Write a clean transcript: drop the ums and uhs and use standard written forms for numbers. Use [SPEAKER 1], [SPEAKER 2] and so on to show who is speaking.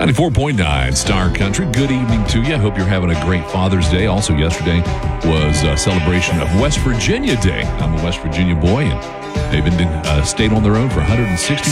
[SPEAKER 1] 94.9 Star Country. Good evening to you. I hope you're having a great Father's Day. Also, yesterday was a celebration of West Virginia Day. I'm a West Virginia boy, and they've stayed on their own for 166